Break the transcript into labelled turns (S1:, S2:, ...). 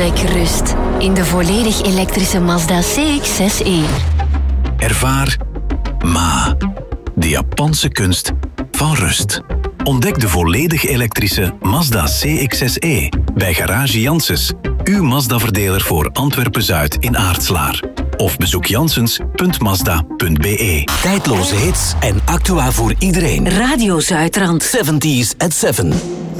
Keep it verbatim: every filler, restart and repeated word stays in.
S1: Ontdek rust in de volledig elektrische Mazda C X zes e.
S2: Ervaar Ma, de Japanse kunst van rust. Ontdek de volledig elektrische Mazda C X zes e bij Garage Janssens, uw Mazda-verdeler voor Antwerpen-Zuid in Aartslaar. Of bezoek janssens punt mazda punt be.
S3: Tijdloze hits en actua voor iedereen.
S1: Radio Zuidrand.
S3: zeventies at seven.